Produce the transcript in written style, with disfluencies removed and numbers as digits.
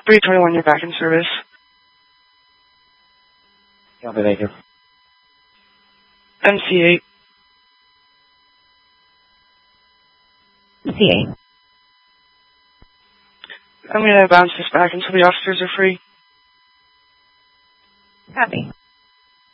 321, you're back in service. Copy, thank you. MC8. MC8. I'm going to bounce this back until the officers are free. Copy.